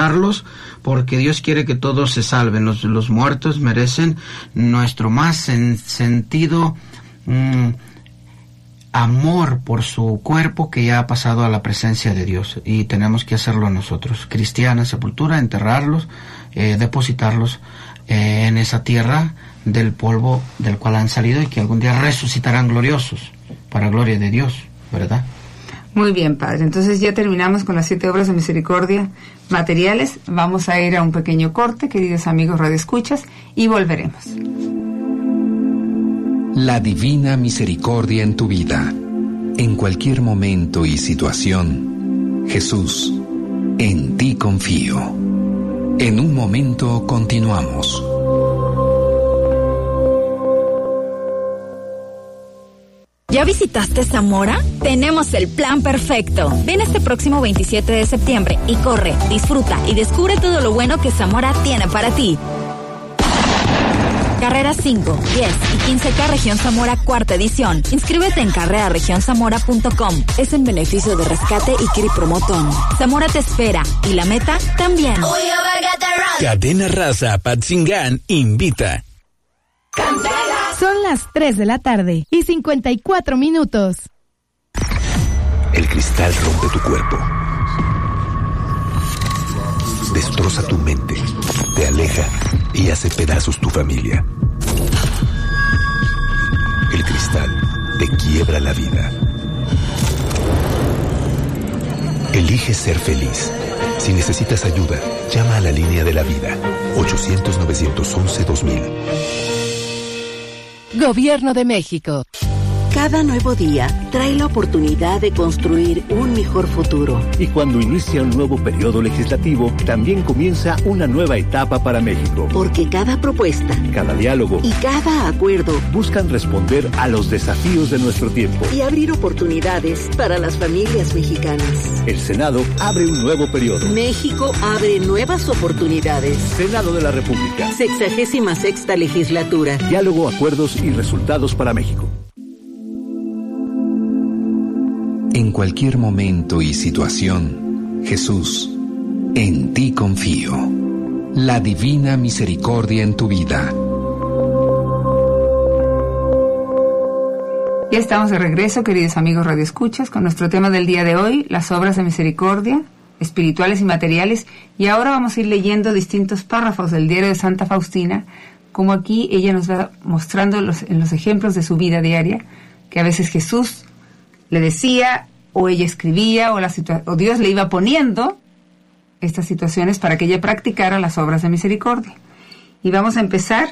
enterrarlos, porque Dios quiere que todos se salven. Los muertos merecen nuestro más sentido amor por su cuerpo, que ya ha pasado a la presencia de Dios, y tenemos que hacerlo nosotros. Cristiana sepultura, enterrarlos, depositarlos en esa tierra del polvo del cual han salido, y que algún día resucitarán gloriosos para gloria de Dios, ¿verdad? Muy bien, padre. Entonces ya terminamos con las 7 obras de misericordia materiales. Vamos a ir a un pequeño corte, queridos amigos radioescuchas, y volveremos. La divina misericordia en tu vida. En cualquier momento y situación, Jesús, en ti confío. En un momento continuamos. ¿Ya visitaste Zamora? Tenemos el plan perfecto. Ven este próximo 27 de septiembre y corre, disfruta y descubre todo lo bueno que Zamora tiene para ti. Carreras 5, 10 y 15K Región Zamora cuarta edición. Inscríbete en carreraregionzamora.com. Es en beneficio de Rescate y Kiri Promotón. Zamora te espera y la meta también. Cadena Raza Patzingán invita. Son las 3 de la tarde y 54 minutos. El cristal rompe tu cuerpo. Destroza tu mente, te aleja y hace pedazos tu familia. El cristal te quiebra la vida. Elige ser feliz. Si necesitas ayuda, llama a la línea de la vida. 800-911-2000. Gobierno de México. Cada nuevo día trae la oportunidad de construir un mejor futuro. Y cuando inicia un nuevo periodo legislativo, también comienza una nueva etapa para México. Porque cada propuesta, cada diálogo y cada acuerdo buscan responder a los desafíos de nuestro tiempo y abrir oportunidades para las familias mexicanas. El Senado abre un nuevo periodo. México abre nuevas oportunidades. Senado de la República. 66ª legislatura. Diálogo, acuerdos y resultados para México. En cualquier momento y situación, Jesús, en ti confío. La divina misericordia en tu vida. Ya estamos de regreso, queridos amigos radioescuchas, con nuestro tema del día de hoy, las obras de misericordia, espirituales y materiales. Y ahora vamos a ir leyendo distintos párrafos del diario de Santa Faustina, como aquí ella nos va mostrando en los ejemplos de su vida diaria, que a veces Jesús le decía, o ella escribía, o Dios le iba poniendo estas situaciones para que ella practicara las obras de misericordia. Y vamos a empezar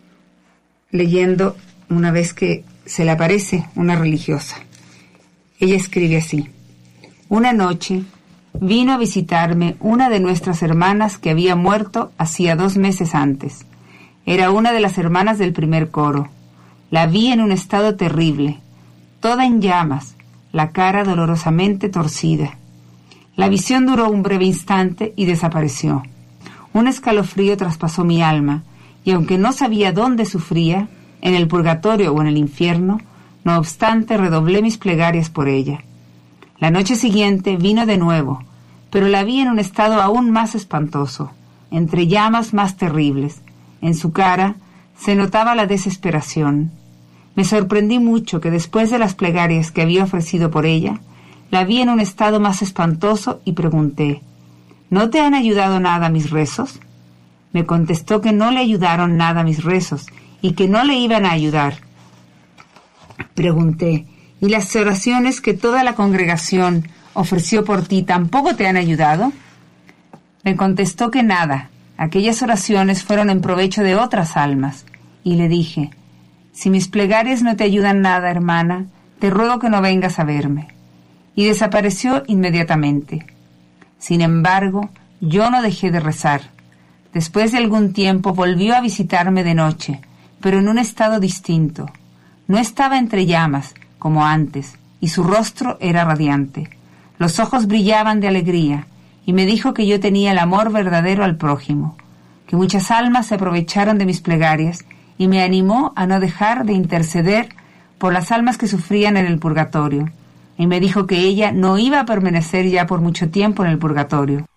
leyendo una vez que se le aparece una religiosa. Ella escribe así: una noche vino a visitarme una de nuestras hermanas que había muerto hacía 2 meses antes. Era una de las hermanas del primer coro. La vi en un estado terrible, toda en llamas, la cara dolorosamente torcida. La visión duró un breve instante y desapareció. Un escalofrío traspasó mi alma, y aunque no sabía dónde sufría, en el purgatorio o en el infierno, no obstante redoblé mis plegarias por ella. La noche siguiente vino de nuevo, pero la vi en un estado aún más espantoso, entre llamas más terribles. En su cara se notaba la desesperación. Me sorprendí mucho que después de las plegarias que había ofrecido por ella, la vi en un estado más espantoso y pregunté: ¿no te han ayudado nada mis rezos? Me contestó que no le ayudaron nada mis rezos y que no le iban a ayudar. Pregunté: ¿y las oraciones que toda la congregación ofreció por ti tampoco te han ayudado? Me contestó que nada, aquellas oraciones fueron en provecho de otras almas. Y le dije: si mis plegarias no te ayudan nada, hermana, te ruego que no vengas a verme. Y desapareció inmediatamente. Sin embargo, yo no dejé de rezar. Después de algún tiempo volvió a visitarme de noche, pero en un estado distinto. No estaba entre llamas, como antes, y su rostro era radiante. Los ojos brillaban de alegría, y me dijo que yo tenía el amor verdadero al prójimo, que muchas almas se aprovecharon de mis plegarias, y me animó a no dejar de interceder por las almas que sufrían en el purgatorio, y me dijo que ella no iba a permanecer ya por mucho tiempo en el purgatorio.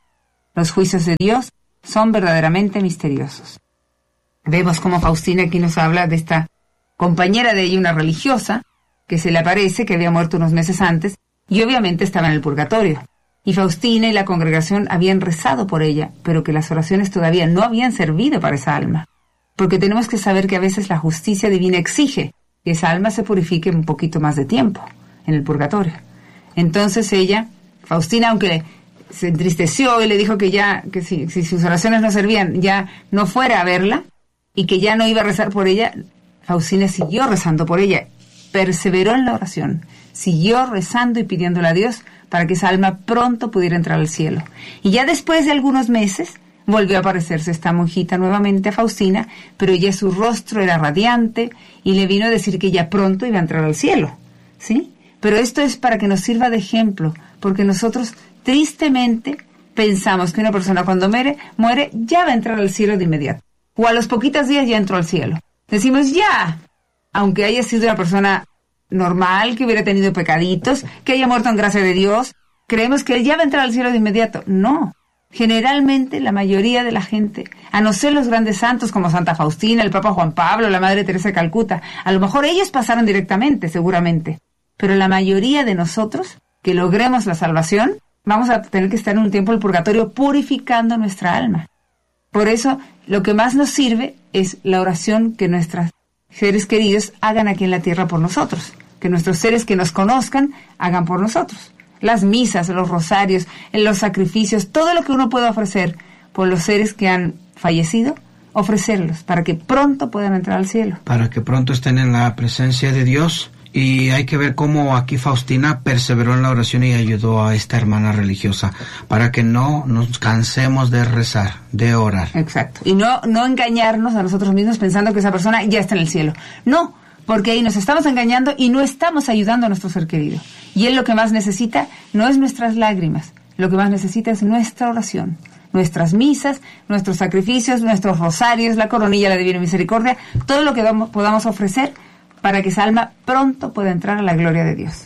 Los juicios de Dios son verdaderamente misteriosos. Vemos cómo Faustina aquí nos habla de esta compañera de ella, una religiosa, que se le aparece, que había muerto unos meses antes, y obviamente estaba en el purgatorio. Y Faustina y la congregación habían rezado por ella, pero que las oraciones todavía no habían servido para esa alma. Porque tenemos que saber que a veces la justicia divina exige que esa alma se purifique un poquito más de tiempo en el purgatorio. Entonces ella, Faustina, aunque se entristeció y le dijo que ya, que si sus oraciones no servían, ya no fuera a verla y que ya no iba a rezar por ella, Faustina siguió rezando por ella, perseveró en la oración, siguió rezando y pidiéndole a Dios para que esa alma pronto pudiera entrar al cielo. Y ya después de algunos meses volvió a aparecerse esta monjita nuevamente a Faustina, pero ya su rostro era radiante y le vino a decir que ya pronto iba a entrar al cielo, ¿sí? Pero esto es para que nos sirva de ejemplo, porque nosotros tristemente pensamos que una persona cuando muere ya va a entrar al cielo de inmediato, o a los poquitos días ya entró al cielo. Decimos ya, aunque haya sido una persona normal, que hubiera tenido pecaditos, que haya muerto en gracia de Dios, creemos que él ya va a entrar al cielo de inmediato. No, generalmente la mayoría de la gente, a no ser los grandes santos como Santa Faustina, el Papa Juan Pablo, la Madre Teresa de Calcuta, a lo mejor ellos pasaron directamente, seguramente, pero la mayoría de nosotros, que logremos la salvación, vamos a tener que estar en un tiempo del purgatorio purificando nuestra alma. Por eso, lo que más nos sirve es la oración que nuestros seres queridos hagan aquí en la tierra por nosotros, que nuestros seres que nos conozcan hagan por nosotros. Las misas, los rosarios, los sacrificios, todo lo que uno pueda ofrecer por los seres que han fallecido, ofrecerlos para que pronto puedan entrar al cielo. Para que pronto estén en la presencia de Dios. Y hay que ver cómo aquí Faustina perseveró en la oración y ayudó a esta hermana religiosa para que no nos cansemos de rezar, de orar. Exacto. Y no engañarnos a nosotros mismos pensando que esa persona ya está en el cielo. No, porque ahí nos estamos engañando y no estamos ayudando a nuestro ser querido. Y él lo que más necesita no es nuestras lágrimas, lo que más necesita es nuestra oración, nuestras misas, nuestros sacrificios, nuestros rosarios, la coronilla, la Divina Misericordia, todo lo que podamos ofrecer para que esa alma pronto pueda entrar a la gloria de Dios.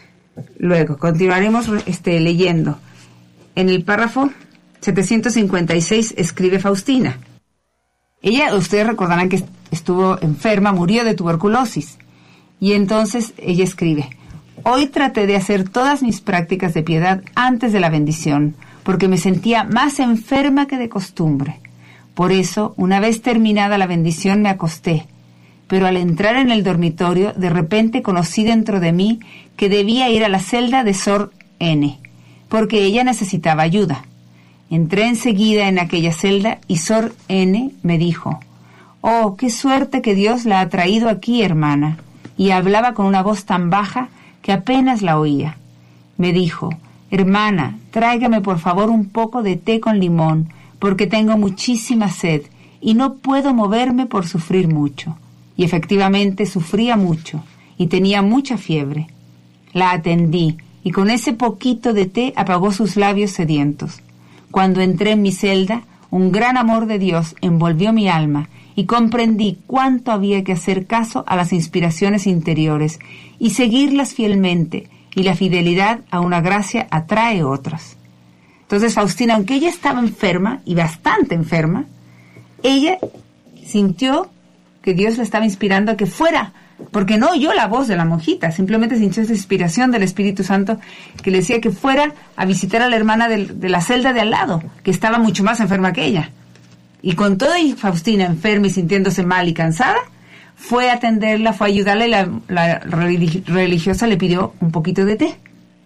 Luego, continuaremos leyendo. En el párrafo 756 escribe Faustina. Ella, ustedes recordarán que estuvo enferma, murió de tuberculosis. Y entonces ella escribe: hoy traté de hacer todas mis prácticas de piedad antes de la bendición, porque me sentía más enferma que de costumbre. Por eso, una vez terminada la bendición, me acosté. Pero al entrar en el dormitorio, de repente conocí dentro de mí que debía ir a la celda de Sor N, porque ella necesitaba ayuda. Entré enseguida en aquella celda y Sor N me dijo: «Oh, qué suerte que Dios la ha traído aquí, hermana», y hablaba con una voz tan baja que apenas la oía. Me dijo: «Hermana, tráigame por favor un poco de té con limón, porque tengo muchísima sed y no puedo moverme por sufrir mucho». Y efectivamente sufría mucho y tenía mucha fiebre. La atendí y con ese poquito de té apagó sus labios sedientos. Cuando entré en mi celda, un gran amor de Dios envolvió mi alma y comprendí cuánto había que hacer caso a las inspiraciones interiores y seguirlas fielmente, y la fidelidad a una gracia atrae otras. Entonces Faustina, aunque ella estaba enferma y bastante enferma, ella sintió que Dios le estaba inspirando a que fuera, porque no oyó la voz de la monjita, simplemente sintió esa inspiración del Espíritu Santo que le decía que fuera a visitar a la hermana de la celda de al lado, que estaba mucho más enferma que ella. Y con toda Faustina enferma y sintiéndose mal y cansada, fue a atenderla, fue a ayudarla, y la religiosa le pidió un poquito de té.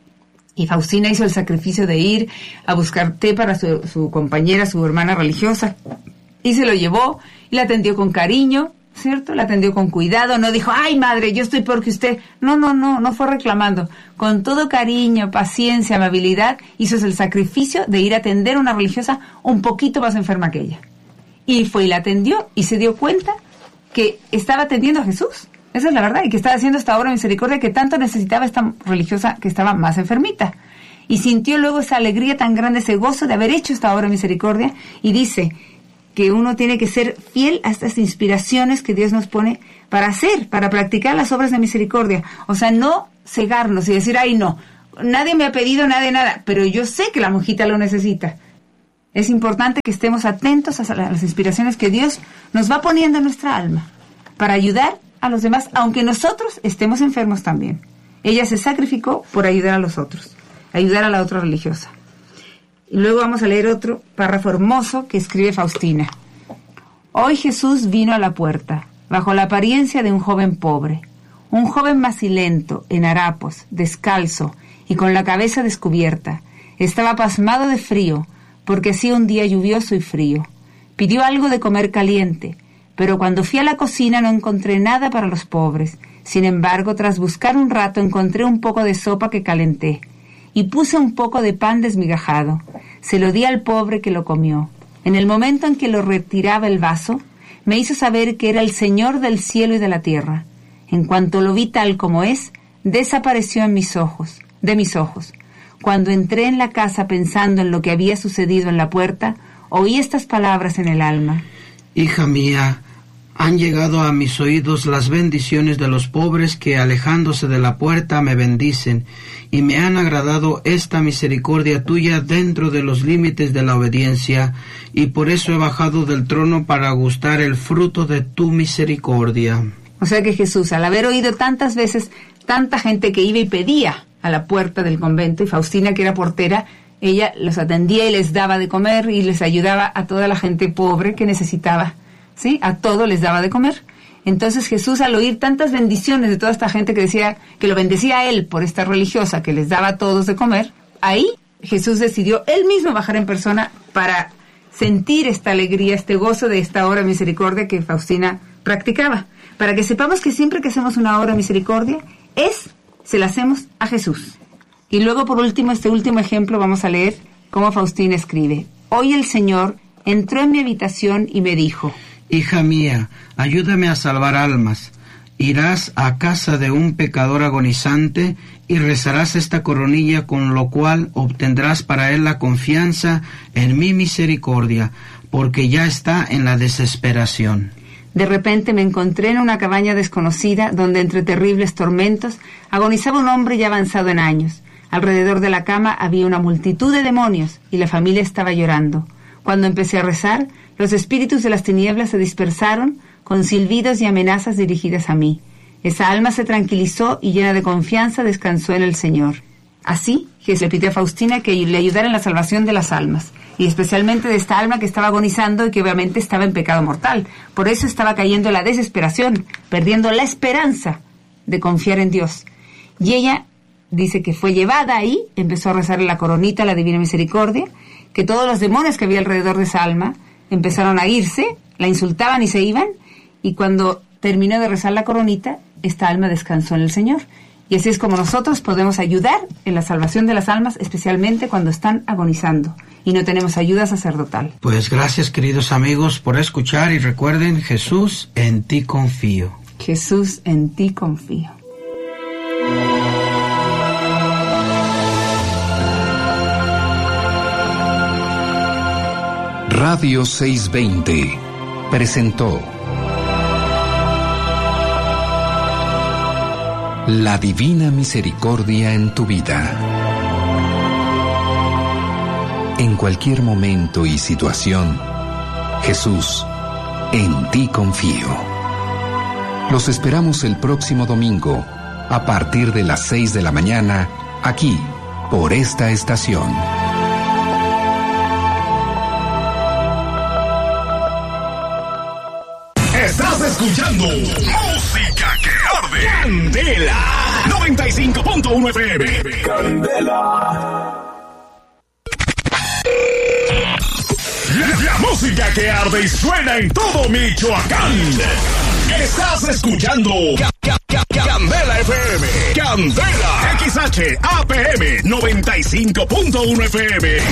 Y Faustina hizo el sacrificio de ir a buscar té para su compañera, su hermana religiosa, y se lo llevó y la atendió con cariño, ¿cierto? La atendió con cuidado, no dijo: «Ay, madre, yo estoy peor que usted». No fue reclamando. Con todo cariño, paciencia, amabilidad, hizo el sacrificio de ir a atender a una religiosa un poquito más enferma que ella. Y fue y la atendió y se dio cuenta que estaba atendiendo a Jesús. Esa es la verdad, y que estaba haciendo esta obra de misericordia que tanto necesitaba esta religiosa que estaba más enfermita. Y sintió luego esa alegría tan grande, ese gozo de haber hecho esta obra de misericordia, y dice que uno tiene que ser fiel a estas inspiraciones que Dios nos pone para hacer, para practicar las obras de misericordia. O sea, no cegarnos y decir: «Ay, no, nadie me ha pedido nada, pero yo sé que la monjita lo necesita». Es importante que estemos atentos a las inspiraciones que Dios nos va poniendo en nuestra alma para ayudar a los demás, aunque nosotros estemos enfermos también. Ella se sacrificó por ayudar a los otros, ayudar a la otra religiosa. Y luego vamos a leer otro párrafo hermoso que escribe Faustina. Hoy Jesús vino a la puerta, bajo la apariencia de un joven pobre, un joven macilento, en harapos, descalzo y con la cabeza descubierta. Estaba pasmado de frío, porque hacía un día lluvioso y frío. Pidió algo de comer caliente, pero cuando fui a la cocina no encontré nada para los pobres. Sin embargo, tras buscar un rato encontré un poco de sopa que calenté, y puse un poco de pan desmigajado. Se lo di al pobre que lo comió. En el momento en que lo retiraba el vaso, me hizo saber que era el Señor del cielo y de la tierra. En cuanto lo vi tal como es, desapareció de mis ojos. Cuando entré en la casa pensando en lo que había sucedido en la puerta, oí estas palabras en el alma. Hija mía, han llegado a mis oídos las bendiciones de los pobres que, alejándose de la puerta, me bendicen, y me han agradado esta misericordia tuya dentro de los límites de la obediencia, y por eso he bajado del trono para gustar el fruto de tu misericordia. O sea que Jesús, al haber oído tantas veces tanta gente que iba y pedía a la puerta del convento, y Faustina, que era portera, ella los atendía y les daba de comer y les ayudaba a toda la gente pobre que necesitaba, ¿sí? A todo les daba de comer. Entonces Jesús, al oír tantas bendiciones de toda esta gente que decía que lo bendecía a él por esta religiosa que les daba a todos de comer, ahí Jesús decidió él mismo bajar en persona para sentir esta alegría, este gozo de esta obra de misericordia que Faustina practicaba. Para que sepamos que siempre que hacemos una obra de misericordia, se la hacemos a Jesús. Y luego, por último, este último ejemplo, vamos a leer cómo Faustina escribe. Hoy el Señor entró en mi habitación y me dijo: Hija mía, ayúdame a salvar almas. Irás a casa de un pecador agonizante y rezarás esta coronilla, con lo cual obtendrás para él la confianza en mi misericordia, porque ya está en la desesperación. De repente me encontré en una cabaña desconocida, donde entre terribles tormentos agonizaba un hombre ya avanzado en años. Alrededor de la cama había una multitud de demonios y la familia estaba llorando. Cuando empecé a rezar, los espíritus de las tinieblas se dispersaron con silbidos y amenazas dirigidas a mí. Esa alma se tranquilizó y, llena de confianza, descansó en el Señor. Así, Jesús le pidió a Faustina que le ayudara en la salvación de las almas, y especialmente de esta alma que estaba agonizando y que obviamente estaba en pecado mortal. Por eso estaba cayendo en la desesperación, perdiendo la esperanza de confiar en Dios. Y ella dice que fue llevada ahí, empezó a rezar la coronita, la Divina Misericordia, que todos los demonios que había alrededor de esa alma empezaron a irse, la insultaban y se iban, y cuando terminó de rezar la coronita, esta alma descansó en el Señor. Y así es como nosotros podemos ayudar en la salvación de las almas, especialmente cuando están agonizando y no tenemos ayuda sacerdotal. Pues gracias, queridos amigos, por escuchar, y recuerden, Jesús, en ti confío. Jesús, en ti confío. Radio 620 presentó La Divina Misericordia en tu vida. En cualquier momento y situación, Jesús, en ti confío. Los esperamos el próximo domingo, a partir de las 6 de la mañana, aquí, por esta estación. Estás escuchando Música que Arde. Candela 95.1 FM. Candela. La música que arde y suena en todo Michoacán. Estás escuchando Candela FM. Candela XH APM 95.1 FM.